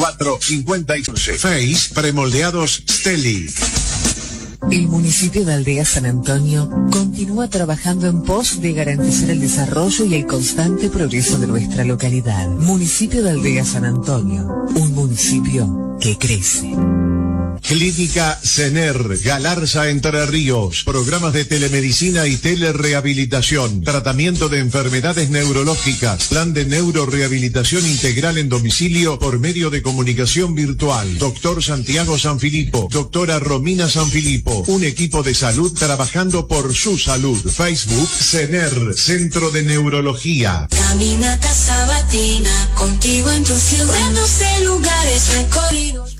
456. Face Premoldeados Steli. El municipio de Aldea San Antonio continúa trabajando en pos de garantizar el desarrollo y el constante progreso de nuestra localidad. Municipio de Aldea San Antonio, un municipio que crece. Clínica CENER, Galarza, Entre Ríos. Programas de telemedicina y telerehabilitación. Tratamiento de enfermedades neurológicas. Plan de neurorehabilitación integral en domicilio por medio de comunicación virtual. Doctor Santiago Sanfilippo. Doctora Romina Sanfilippo. Un equipo de salud trabajando por su salud. Facebook, CENER, Centro de Neurología. Caminata sabatina, contigo en tu ciudad, en 12 lugares recorridos.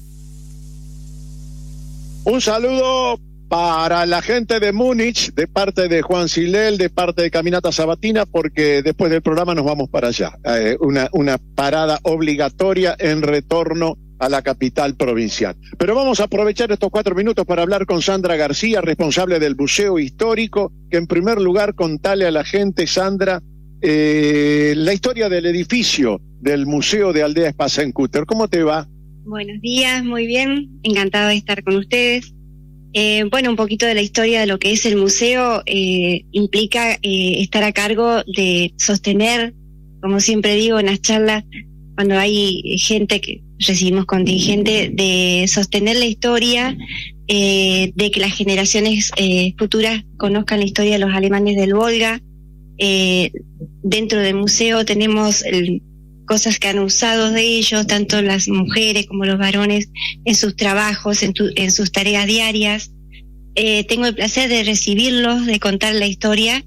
Un saludo para la gente de Múnich, de parte de Juan Silel, de parte de Caminata Sabatina, porque después del programa nos vamos para allá. Una parada obligatoria en retorno a la capital provincial. Pero vamos a aprovechar estos 4 minutos para hablar con Sandra García, responsable del Museo Histórico, que en primer lugar contale a la gente, Sandra, la historia del edificio del Museo de Aldea Spasenküter. ¿Cómo te va? Buenos días, muy bien, encantada de estar con ustedes. Un poquito de la historia de lo que es el museo implica estar a cargo de sostener, como siempre digo en las charlas, cuando hay gente que recibimos contingente, de sostener la historia, de que las generaciones futuras conozcan la historia de los alemanes del Volga. Dentro del museo tenemos cosas que han usado de ellos, tanto las mujeres como los varones, en sus trabajos, en sus tareas diarias. Tengo el placer de recibirlos, de contar la historia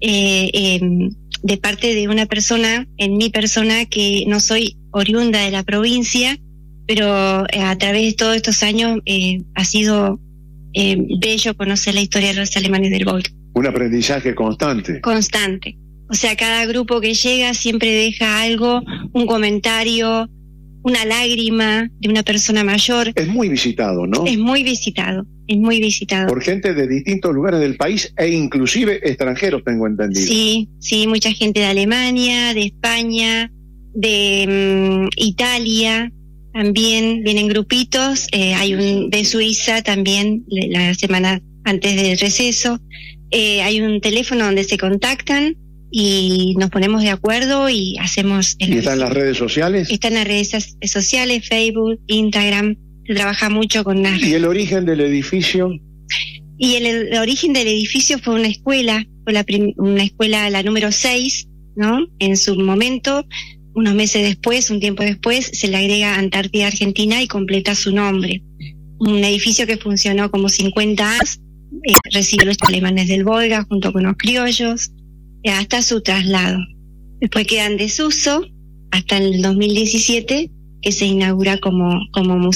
de parte de una persona, en mi persona, que no soy oriunda de la provincia, pero a través de todos estos años ha sido bello conocer la historia de los alemanes del Volga. Un aprendizaje constante. Constante. O sea, cada grupo que llega siempre deja algo, un comentario, una lágrima de una persona mayor. Es muy visitado, ¿no? Es muy visitado, es muy visitado. Por gente de distintos lugares del país e inclusive extranjeros, tengo entendido. Sí, mucha gente de Alemania, de España, de Italia, también vienen grupitos. Hay un de Suiza también, la semana antes del receso. Hay un teléfono donde se contactan y nos ponemos de acuerdo y hacemos... ¿Y está en las redes sociales? Está en las redes sociales, Facebook, Instagram, se trabaja mucho con las... ¿Y el origen del edificio? Y el origen del edificio fue una escuela, una escuela, la número 6, ¿no? En su momento, unos meses después, un tiempo después, se le agrega Antártida Argentina y completa su nombre. Un edificio que funcionó como 50 años, recibió los alemanes del Volga junto con los criollos, hasta su traslado. Después queda en desuso hasta el 2017, que se inaugura como museo.